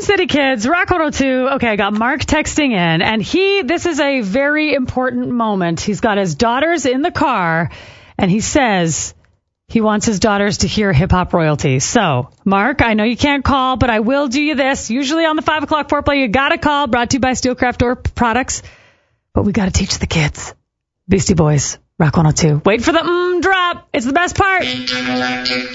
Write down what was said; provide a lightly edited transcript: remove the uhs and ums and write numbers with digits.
City Kids, Rock 102. Okay, I got Mark texting in, and this is a very important moment. He's got his daughters in the car, and he says he wants his daughters to hear hip-hop royalty. So, Mark, I know you can't call, but I will do you this. Usually on the 5 o'clock foreplay, you gotta call, brought to you by Steelcraft Door Products. But we gotta teach the kids. Beastie Boys, Rock 102. Wait for the drop. It's the best part.